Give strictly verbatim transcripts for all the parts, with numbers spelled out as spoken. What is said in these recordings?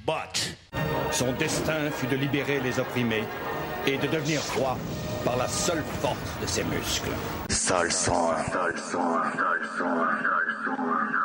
But son destin fut de libérer les opprimés et de devenir roi par la seule force de ses muscles. Sale sang, sale sang, sale sang, sale sang.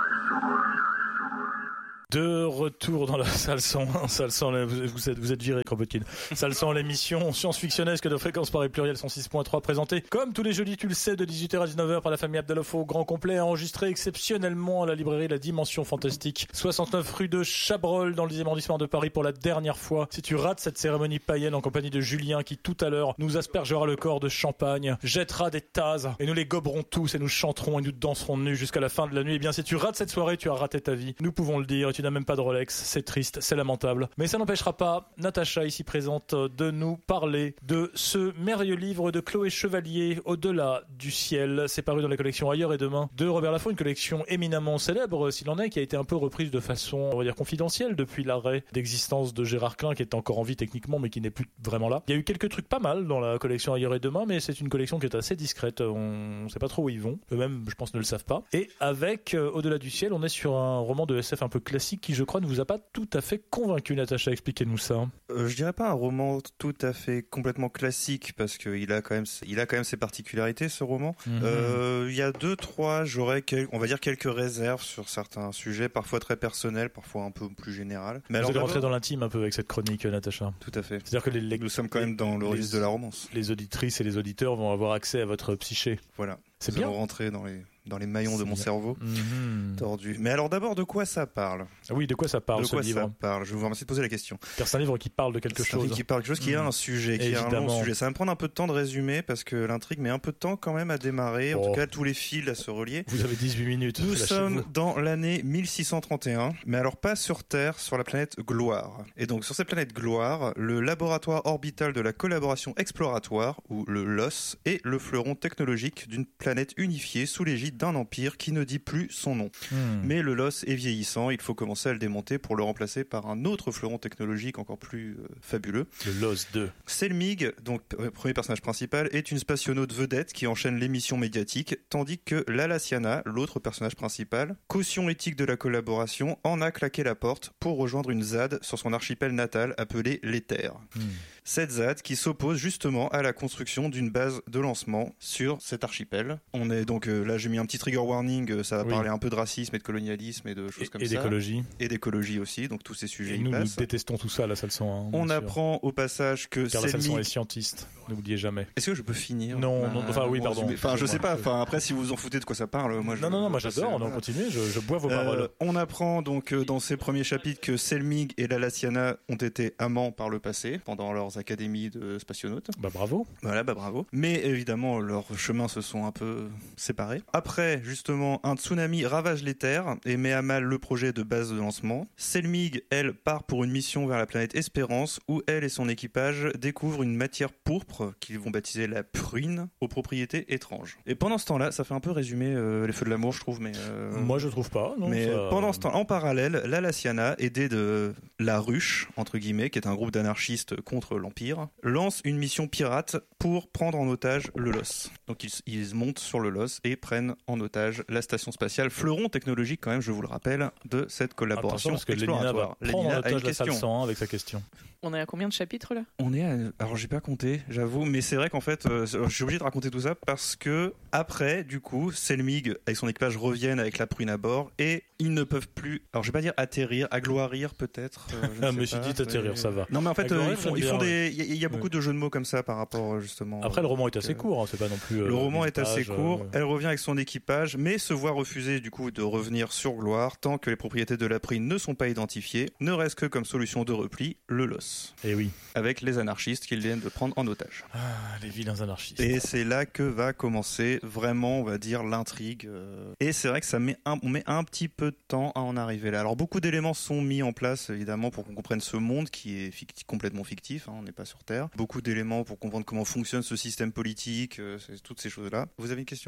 De retour dans la salle cent un, salle cent un, vous, vous êtes, vous êtes viré, Kropotkin. Salle cent un, l'émission science-fictionnesque de Fréquence Paris Pluriel cent six point trois, présentée, comme tous les jeudis, tu le sais, de dix-huit heures à dix-neuf heures par la famille Abdallah au grand complet, enregistré exceptionnellement à la librairie La Dimension Fantastique, soixante-neuf rue de Chabrol, dans le dixième arrondissement de Paris pour la dernière fois. Si tu rates cette cérémonie païenne en compagnie de Julien, qui tout à l'heure nous aspergera le corps de champagne, jettera des tasses, et nous les goberons tous, et nous chanterons, et nous danserons nus jusqu'à la fin de la nuit, et bien si tu rates cette soirée, tu as raté ta vie. Nous pouvons le dire, et tu n'as même pas de Rolex, c'est triste, c'est lamentable. Mais ça n'empêchera pas Natacha, ici présente, de nous parler de ce merveilleux livre de Chloé Chevalier, Au-delà du ciel. C'est paru dans les collections Ailleurs et Demain de Robert Laffont, une collection éminemment célèbre, s'il en est, qui a été un peu reprise de façon, on va dire, confidentielle depuis l'arrêt d'existence de Gérard Klein, qui est encore en vie techniquement, mais qui n'est plus vraiment là. Il y a eu quelques trucs pas mal dans la collection Ailleurs et Demain, mais c'est une collection qui est assez discrète. On ne sait pas trop où ils vont. Eux-mêmes, je pense, ne le savent pas. Et avec euh, Au-delà du ciel, on est sur un roman de S F un peu classique qui, je crois, ne vous a pas tout à fait convaincu. Natacha, expliquez-nous ça. Euh, je dirais pas un roman tout à fait complètement classique, parce qu'il a quand même, il a quand même ses particularités, ce roman. Il mm-hmm. euh, y a deux, trois, j'aurais, quel, on va dire quelques réserves sur certains sujets, parfois très personnels, parfois un peu plus général. Mais vous allez rentrer dans l'intime un peu avec cette chronique, Natacha. Tout à fait. C'est-à-dire que les, les, nous sommes quand les, même dans le registre de la romance. Les auditrices et les auditeurs vont avoir accès à votre psyché. Voilà. C'est nous bien. allons rentrer dans les dans les maillons de mon bien. cerveau mmh. tordu. Mais alors d'abord, de quoi ça parle ? Ah oui, de quoi ça parle de ce quoi livre ? ça parle ? Je vais vous remercier de poser la question. Car c'est un livre qui parle de quelque c'est chose. Un livre qui parle de quelque chose, qui mmh. a un sujet, qui Évidemment. a un long sujet. Ça va me prendre un peu de temps de résumer parce que l'intrigue met un peu de temps quand même à démarrer. En oh. tout cas, tous les fils à se relier. Vous avez dix-huit minutes. Nous sommes dans l'année mille six cent trente et un, mais alors pas sur Terre, sur la planète Gloire. Et donc sur cette planète Gloire, le laboratoire orbital de la collaboration exploratoire, ou le L O S, est le fleuron technologique d'une planète unifiée sous l'égide d'un empire qui ne dit plus son nom. Hmm. Mais le L O S est vieillissant, il faut commencer à le démonter pour le remplacer par un autre fleuron technologique encore plus euh, fabuleux. Le L O S deux. Selmig, donc euh, premier personnage principal, est une spationaute vedette qui enchaîne l'émission médiatique, tandis que Lalaciana, l'autre personnage principal, caution éthique de la collaboration, en a claqué la porte pour rejoindre une Z A D sur son archipel natal appelé l'Éther. Hmm. Cette Z A D qui s'oppose justement à la construction d'une base de lancement sur cet archipel. On est donc, euh, là j'ai mis un petit trigger warning, ça va oui. parler un peu de racisme et de colonialisme et de choses et, comme et ça. Et d'écologie. Et d'écologie aussi, donc tous ces sujets et y nous, passent. Nous détestons tout ça, la salle cent un. On apprend sûr. au passage que Car la salle cent un est Selmig... scientiste, n'oubliez jamais. Est-ce que je peux finir ? Non, non, enfin oui, pardon. Enfin, je sais pas, enfin après si vous vous en foutez de quoi ça parle, moi je... Non, non, non, moi j'adore, on continue, je, je bois vos euh, paroles. On apprend donc euh, dans ces premiers chapitres que Selmig et Lalaciana ont été amants par le passé, pendant leurs académies de spationautes. Bah bravo. Voilà, bah bravo. Mais évidemment, leurs chemins se sont un peu séparés. Après, justement, un tsunami ravage les terres et met à mal le projet de base de lancement. Selmig, elle, part pour une mission vers la planète Espérance, où elle et son équipage découvrent une matière pourpre qu'ils vont baptiser la pruine, aux propriétés étranges. Et pendant ce temps-là, ça fait un peu résumer euh, les feux de l'amour, je trouve, mais... Euh... Moi, je trouve pas. Non, mais ça... pendant ce temps, en parallèle, Lalaciana, aidée de la Ruche, entre guillemets, qui est un groupe d'anarchistes contre l'Empire, lance une mission pirate pour prendre en otage le L O S. Donc ils, ils montent sur le L O S et prennent en otage la station spatiale, fleuron technologique quand même, je vous le rappelle, de cette collaboration Attention, parce que exploratoire. Lénina va prendre en otage la salle cent un avec sa question. On est à combien de chapitres là ? On est à... Alors j'ai pas compté, j'avoue, mais c'est vrai qu'en fait, euh, je suis obligé de raconter tout ça parce que après, du coup, Selmig avec son équipage reviennent avec la prune à bord et ils ne peuvent plus, alors je vais pas dire atterrir, agloirir peut-être. Euh, ah mais j'ai dit atterrir, mais... ça va. Non mais en fait, euh, ils font, ils font des, il y, y a beaucoup oui. de jeux de mots comme ça par rapport justement. Après le roman est assez court, hein, c'est pas non plus. Euh, le roman est assez court. Euh... Elle revient avec son équipage, mais se voit refuser du coup de revenir sur Gloire tant que les propriétés de la prune ne sont pas identifiées. Ne reste que comme solution de repli le L O S. Et oui. Avec les anarchistes qu'ils viennent de prendre en otage. Ah, les vilains anarchistes. Et c'est là que va commencer vraiment, on va dire, l'intrigue. Et c'est vrai que ça met un, on met un petit peu de temps à en arriver là. Alors beaucoup d'éléments sont mis en place évidemment pour qu'on comprenne ce monde qui est fictif, complètement fictif, hein, on n'est pas sur Terre. Beaucoup d'éléments pour comprendre comment fonctionne ce système politique, euh, toutes ces choses-là. Vous avez une question ?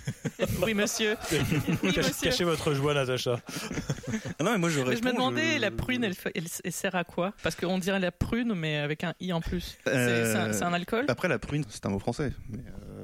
Oui monsieur. oui, Cachez, monsieur. Cachez votre joie, Natacha. Ah non mais moi je réponds. Mais je me demandais, je... la prune, elle, elle, elle sert à quoi ? Parce qu'on dirait la prune mais avec un i en plus. Euh... C'est, c'est, un, c'est un alcool ? Après la prune, c'est un mot français. Mais euh...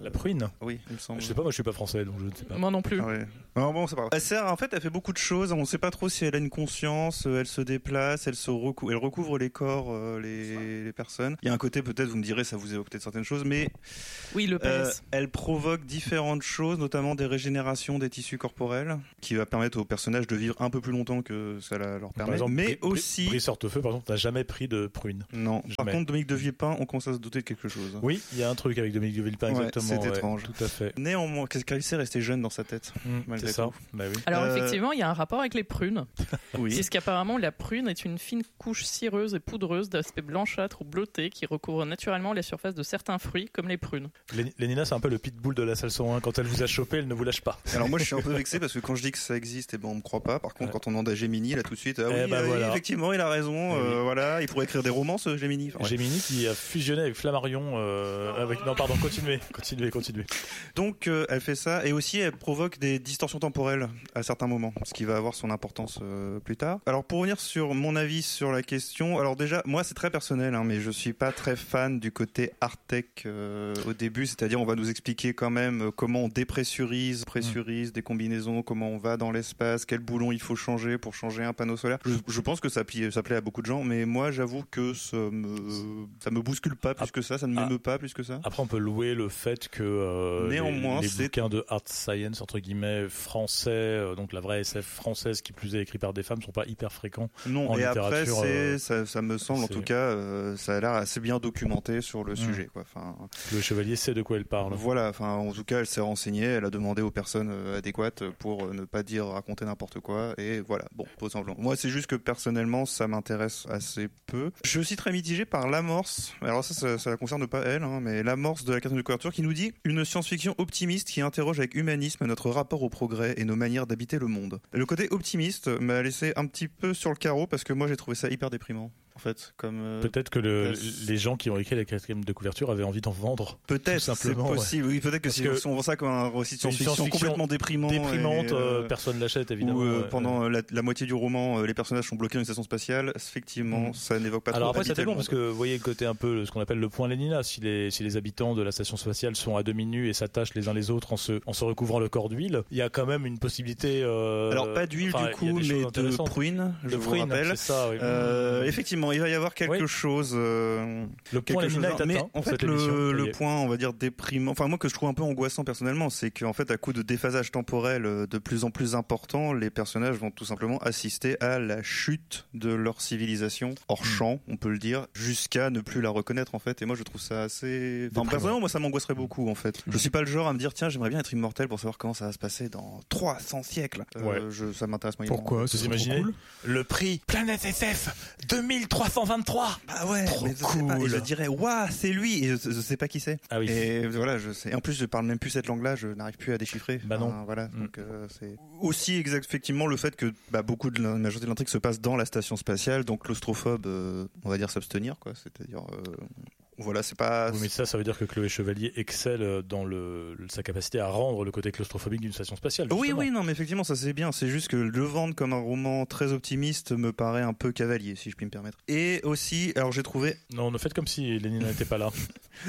La pruine. Oui, il me semble. Je sais pas, moi je suis pas français donc je ne sais pas. Moi non plus. Ah ouais. Non, bon, c'est pas grave. Elle sert, en fait, elle fait beaucoup de choses. On ne sait pas trop si elle a une conscience. Elle se déplace, elle se recou- elle recouvre les corps, euh, les... les personnes. Il y a un côté peut-être, vous me direz, ça vous évoque peut-être certaines choses, mais Oui, le P S. euh, elle provoque différentes choses, notamment des régénérations des tissus corporels, qui va permettre aux personnages de vivre un peu plus longtemps que ça la- leur Par permet. exemple, mais Bri- Bri- aussi, Brice Hortefeux, par exemple, n'a jamais pris de prune. non. Par Jamais. contre, Dominique de Villepin, on commence à se douter de quelque chose. Oui, il y a un truc avec Dominique de Villepin, Ouais, exactement. c'est ouais, étrange. Tout à fait. Néanmoins, qu'est-ce qu'elle s'est restée jeune dans sa tête, Mmh, malgré c'est ça. tout. Bah oui. Alors Euh, effectivement, il y a un rapport avec les prunes. Oui. Puisqu'apparemment, la prune est une fine couche cireuse et poudreuse d'aspect blanchâtre ou bleuté qui recouvre naturellement les surfaces de certains fruits, comme les prunes. Lé- Lénina, c'est un peu le pitbull de la salle cent un. Quand elle vous a chopé, elle ne vous lâche pas. Alors moi je suis un peu vexé parce que quand je dis que ça existe, eh ben on me croit pas. Par contre Ouais. quand on demande à Gemini, là tout de suite, ah Eh oui, ben ah oui, voilà. effectivement il a raison. Eh euh, oui. Voilà, il pourrait écrire des romans ce Gemini. Enfin, ouais. Gemini qui a fusionné avec Flammarion. euh, avec... Non, pardon, continuez, continuez, continuez. Donc euh, elle fait ça et aussi elle provoque des distorsions temporelles à certains moments, ce qui va avoir son importance euh, plus tard. Alors pour revenir sur mon avis sur la question, alors déjà moi c'est très personnel, hein, mais je suis pas très fan du côté art tech euh, au début, c'est-à-dire on va nous expliquer quand même euh, comment on dépressurise, pressurise des combinaisons, comment on va dans l'espace, quel boulon il faut changer pour changer un panneau solaire. Je, je pense que ça, pli- ça plaît à beaucoup de gens, mais moi j'avoue que ça me, ça me bouscule pas plus que ça, ça ne Ah. m'émeut pas plus que ça. Après, on peut louer le fait que euh, Néanmoins, les, les c'est- bouquins de art science, entre guillemets, français, euh, donc la vraie S F française qui plus est écrite par des femmes, sont pas hyper fréquents. Non, en et après, littérature, c'est, euh, ça, ça me semble en c'est- tout cas, euh, ça a l'air assez bien documenté sur le sujet. Quoi. Enfin, Le chevalier sait de quoi elle parle. voilà, enfin, en tout cas, elle s'est renseignée, elle a demandé aux personnes euh, adéquates pour euh, ne pas dire raconter n'importe quoi, et voilà, bon, tout simplement. Moi, c'est juste que personnellement, ça m'intéresse assez peu. Je suis aussi très mitigé par l'amorce, alors ça, ça, ça la concerne pas elle, hein, mais l'amorce de la quatrième de couverture qui nous dit une science-fiction optimiste qui interroge avec humanisme notre rapport au progrès et nos manières d'habiter le monde. Le côté optimiste m'a laissé un petit peu sur le carreau parce que moi j'ai trouvé ça hyper déprimant. En fait, comme euh, Peut-être que le- euh, les gens qui ont écrit la quatrième de couverture avaient envie d'en vendre. peut-être tout simplement, c'est possible. Oui, peut-être que Parce si, que si on voit ça comme un récit de une science-fiction science-fiction complètement déprimant, Déprimante, et, euh, euh, personne l'achète évidemment. où euh, ouais. pendant la, la moitié du roman, euh, les personnages sont bloqués dans une station spatiale. Effectivement, Mm. ça n'évoque pas Alors trop. après ça habiter le dépend monde. parce que vous voyez le côté un peu ce qu'on appelle le point Lénina, si les, si les habitants de la station spatiale sont à demi nus et s'attachent les uns les autres en se, en se recouvrant le corps d'huile, il y a quand même une possibilité... euh, Alors pas d'huile enfin, du il y a coup, des choses mais de intéressantes. pruine, je de vous fruits, rappelle. c'est ça, oui. Euh, effectivement, il va y avoir quelque Oui. chose. euh, Le point quelque chose Lénina est de- mais atteint en pour fait cette émission, le, ça y le est. point on va dire déprimant, enfin moi que je trouve un peu angoissant personnellement, c'est qu'en fait à coup de déphasage temporel euh, de plus en plus important, les personnages vont tout simplement assister à la chute de leur civilisation hors champ, on peut le dire, jusqu'à ne plus la reconnaître en fait. Et moi je trouve ça assez, enfin, Déprimant. personnellement moi ça m'angoisserait beaucoup en fait. Je Mm. suis pas le genre à me dire tiens j'aimerais bien être immortel pour savoir comment ça va se passer dans trois cents siècles. Euh, Ouais. je, ça m'intéresse moyennement. Pourquoi Vous C'est trop imaginez cool. le prix Planète S F deux mille trois cent vingt-trois. Ah ouais, Trop mais je sais pas, et cool. je dirais waouh c'est lui et je, je sais pas qui c'est. Ah oui. Et voilà, je sais. En plus, je parle même plus cette langue-là, je n'arrive plus à déchiffrer. Bah non. Enfin, voilà. Mm. Donc euh, c'est aussi exact, effectivement le fait que bah, beaucoup de la majorité de l'intrigue se passe dans la station spatiale, donc claustrophobe, euh, on va dire s'abstenir, quoi. C'est-à-dire, euh, voilà, c'est pas. Oui, mais ça, ça veut dire que Chloé Chevalier excelle dans le, sa capacité à rendre le côté claustrophobique d'une station spatiale. Oui, justement. oui, non, mais effectivement, ça c'est bien. C'est juste que le vendre comme un roman très optimiste me paraît un peu cavalier, si je puis me permettre. Et aussi, alors j'ai trouvé Non, ne faites comme si Lénine n'était pas là.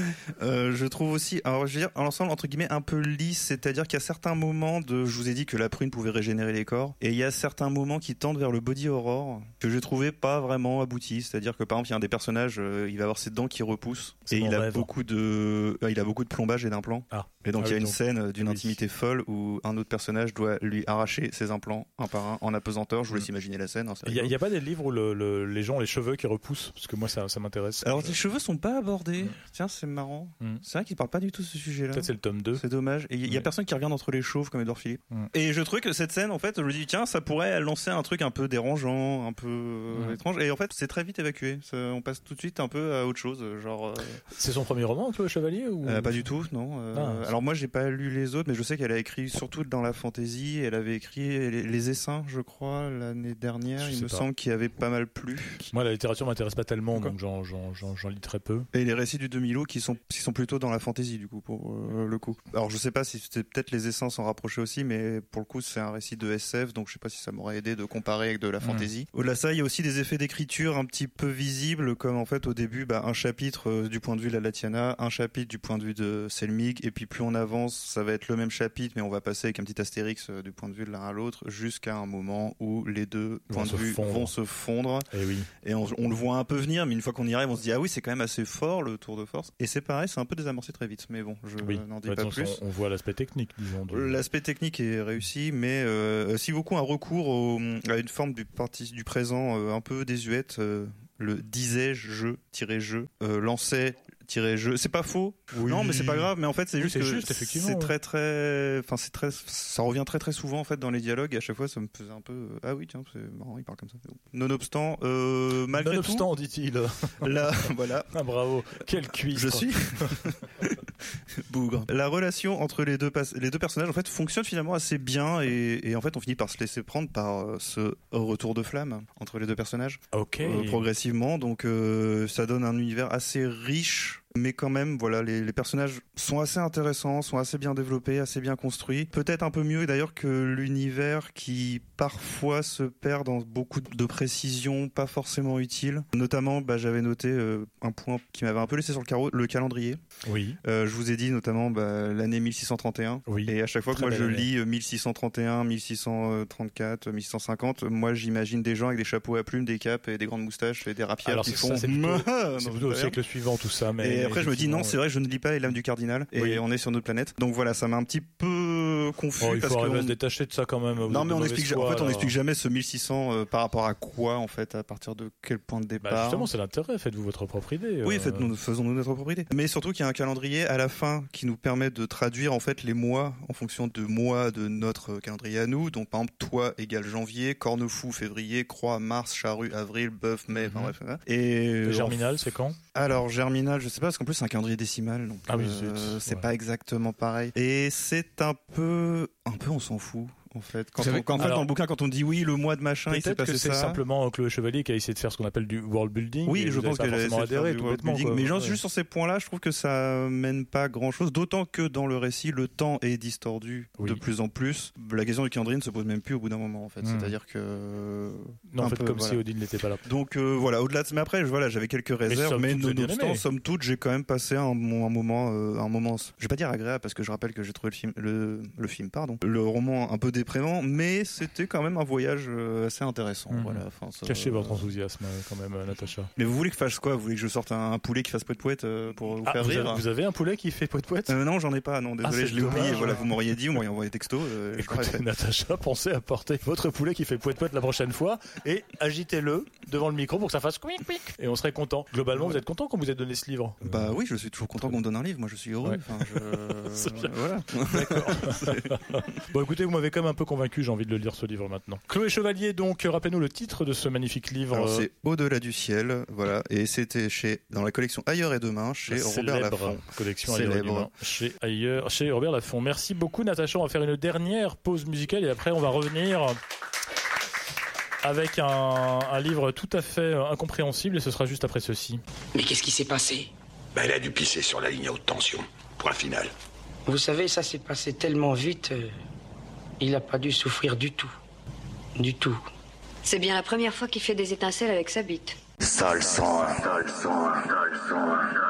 Euh, je trouve aussi, alors je veux dire, en l'ensemble entre guillemets un peu lisse, c'est-à-dire qu'il y a certains moments de, je vous ai dit que la prune pouvait régénérer les corps, et il y a certains moments qui tendent vers le body horror que j'ai trouvé pas vraiment abouti, c'est-à-dire que par exemple il y a un des personnages, euh, il va avoir ses dents qui repoussent C'est et mon il a rêve. beaucoup de, euh, il a beaucoup de plombage et d'implants, Ah. et donc Ah il y a oui, une donc- scène d'une oui. intimité folle où un autre personnage doit lui arracher ses implants un par un en apesanteur. Je vous laisse imaginer la scène. Hein, c'est Il n'y a, rigolo. il y a pas des livres où le, le- les gens ont les cheveux qui repoussent, parce que moi ça, ça m'intéresse. Alors les cheveux sont pas abordés. Mm. Tiens, c'est marrant. Mm. C'est vrai qu'ils parlent pas du tout de ce sujet-là. Peut-être c'est le tome deux. C'est dommage. Et il y a Ouais. personne qui regarde entre les chauves comme Edouard Philippe. Mm. Et je trouvais que cette scène, en fait, je me dis, tiens, ça pourrait lancer un truc un peu dérangeant, un peu euh, Mm. étrange. Et en fait, c'est très vite évacué. Ça- on passe tout de suite un peu à autre chose. Genre, euh, C'est son premier roman, Chloé Chevalier ou... euh, pas du tout, non. Euh, Ah, alors moi, j'ai pas lu les autres, mais je sais qu'elle a écrit surtout dans la fantasy. Elle avait écrit Les, les Essaims, je crois, l'année dernière. Je Il sais me pas. semble qu'il avait pas mal plu. Moi la littérature m'intéresse pas tellement, D'accord. donc j'en, j'en, j'en, j'en lis très peu. Et les récits du Demi-Loup qui sont, qui sont plutôt dans la fantasy, du coup, pour euh, le coup. Alors, je sais pas si c'était peut-être les Essaims s'en rapprochaient aussi, mais pour le coup, c'est un récit de S F, donc je sais pas si ça m'aurait aidé de comparer avec de la fantasy. Au-delà de ça, il y a aussi des effets d'écriture un petit peu visibles, comme en fait, au début, bah, un chapitre euh, du point de vue de la Latiana, un chapitre du point de vue de Selmig, et puis plus plus on avance, ça va être le même chapitre, mais on va passer avec un petit astérix euh, du point de vue de l'un à l'autre, jusqu'à un moment où les deux points de vue vont se fondre. Et, oui. et on, on le voit un peu venir, mais une fois qu'on y arrive, on se dit ah oui, c'est quand même assez fort le tour de force. Et c'est pareil, c'est un peu désamorcé très vite, mais bon, je oui. n'en dis ouais, pas on, plus. On voit l'aspect technique, disons. De... L'aspect technique est réussi, mais euh, si beaucoup un recours au, à une forme du, parti, du présent euh, un peu désuète, euh, le disais-je, je-jeu, euh, lançais jeu, c'est pas faux. Oui. Non, mais c'est pas grave. Mais en fait, c'est oui, juste c'est que juste, effectivement, c'est ouais. très très, enfin c'est très, ça revient très très souvent en fait dans les dialogues. Et à chaque fois, ça me faisait un peu, ah oui tiens, c'est marrant, il parle comme ça. Nonobstant, euh, malgré Nonobstant, tout, dit-il. Là, voilà. Ah bravo, quelle cuisse. Je suis. Bougre. La relation entre les deux, les deux personnages en fait fonctionne finalement assez bien et, et en fait on finit par se laisser prendre par euh, ce retour de flamme entre les deux personnages. Ok. Euh, progressivement, donc euh, ça donne un univers assez riche. Mais quand même, voilà, les, les personnages sont assez intéressants, sont assez bien développés, assez bien construits. Peut-être un peu mieux d'ailleurs que l'univers qui parfois se perd dans beaucoup de précisions pas forcément utiles. Notamment, bah, j'avais noté euh, un point qui m'avait un peu laissé sur le carreau, le calendrier. Oui. Euh, je vous ai dit notamment bah, l'année mille six cent trente et un. Oui. Et à chaque fois Très que moi je année. lis mille six cent trente et un, mille six cent trente-quatre, mille six cent cinquante, moi j'imagine des gens avec des chapeaux à plumes, des capes et des grandes moustaches et des rapières Alors qui c'est font... ça, c'est plutôt, c'est c'est plutôt au siècle suivant tout ça. Mais et après je me dis non, c'est vrai, je ne lis pas les Lames du Cardinal et oui. on est sur notre planète. Donc voilà, ça m'a un petit peu confus. Oh, il parce faut arriver on... à se détacher de ça quand même. Non mais on explique, foi, en fait on alors... n'explique jamais ce mille six cents euh, par rapport à quoi en fait, à partir de quel point de départ. Bah justement c'est l'intérêt, faites-vous votre propre idée. Oui, euh... faites-nous, faisons-nous notre propre idée. Mais surtout qu'il y a un calendrier à la fin qui nous permet de traduire en fait les mois en fonction de mois de notre calendrier à nous. Donc par exemple toi égale janvier, cornefou février, croix mars, charrue avril, bœuf mai, enfin mm-hmm. bref. Hein. Et le germinal c'est quand? Alors germinal, je sais pas parce qu'en plus c'est un calendrier décimal, donc ah oui, euh, c'est ouais. pas exactement pareil. Et c'est un peu, un peu on s'en fout. En fait, quand, on, quand en fait, alors, dans le bouquin, quand on dit oui, le mois de machin, il s'est passé que c'est ça. simplement Chloé Chevalier qui a essayé de faire ce qu'on appelle du world building. Oui, je pense qu'elle a essayé de faire du world building. Mais genre, ouais. juste sur ces points-là, je trouve que ça mène pas grand-chose. D'autant que dans le récit, le temps est distordu oui. de plus en plus. La question du calendrier ne se pose même plus au bout d'un moment, en fait. Mmh. C'est-à-dire que non, en fait, peu, comme voilà. si Odile n'était pas là. Donc euh, voilà, au-delà de. Mais après, voilà, j'avais quelques réserves, mais, mais nonobstant, somme toute, j'ai quand même passé un, un moment, euh, un moment. Je vais pas dire agréable parce que je rappelle que j'ai trouvé le film, le, le film, pardon, le roman un peu déprimant, mais c'était quand même un voyage assez intéressant. Mmh. Voilà, enfin, ça, cachez votre enthousiasme quand même, Natacha. Mais vous voulez que je fasse quoi? Vous voulez que je sorte un, un poulet qui fasse poète-poète euh, pour vous ah, faire vous rire? avez, vous avez un poulet qui fait poète-poète? euh, Non, j'en ai pas. Non, désolé, ah, je l'ai oublié. Voilà, vous m'auriez dit, vous m'auriez envoyé texto. Euh, Écoutez, Natacha, pensez à porter votre poulet qui fait poète-poète la prochaine fois et agitez-le devant le micro pour que ça fasse quic quic et on serait content. Globalement, ouais. Vous êtes content quand vous êtes donné ce livre? Bah oui, je suis toujours content qu'on me donne un livre. Moi, je suis heureux. Ouais. Enfin, je... euh, voilà. D'accord. Bon, écoutez, vous m'avez quand même un peu convaincu. J'ai envie de le lire ce livre maintenant. Chloé Chevalier, donc, rappelez-nous le titre de ce magnifique livre. Alors, c'est Au-delà du ciel, voilà, et c'était chez dans la collection Ailleurs et Demain chez la Robert Laffont. Collection Ailleurs et Demain chez Ailleurs, chez Robert Laffont. Merci beaucoup, Natacha. On va faire une dernière pause musicale et après on va revenir avec un, un livre tout à fait incompréhensible et ce sera juste après ceci. Mais qu'est-ce qui s'est passé? Ben, elle a dû pisser sur la ligne à haute tension. Point final. Vous savez, ça s'est passé tellement vite, euh, il n'a pas dû souffrir du tout. Du tout. C'est bien la première fois qu'il fait des étincelles avec sa bite. Sale sang, sale sang, sale sang.